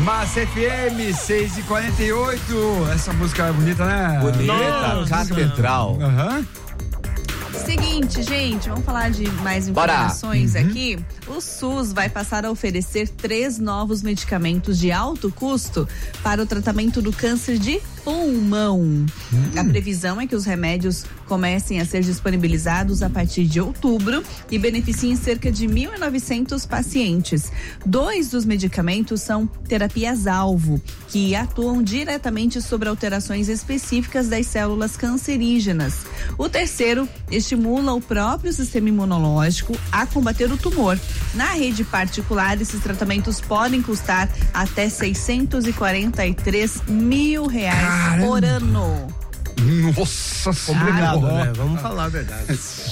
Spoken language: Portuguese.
Massa FM 6h48. Essa música é bonita, né? Bonita, catedral. Aham. Seguinte, gente, vamos falar de mais informações aqui. O SUS vai passar a oferecer 3 novos medicamentos de alto custo para o tratamento do câncer de pulmão. A previsão é que os remédios comecem a ser disponibilizados a partir de outubro e beneficiem cerca de 1.900 pacientes. 2 dos medicamentos são terapias-alvo, que atuam diretamente sobre alterações específicas das células cancerígenas. O terceiro estimula o próprio sistema imunológico a combater o tumor. Na rede particular, esses tratamentos podem custar até R$643 mil por ano. Nossa, Complicado, né? Vamos falar a verdade.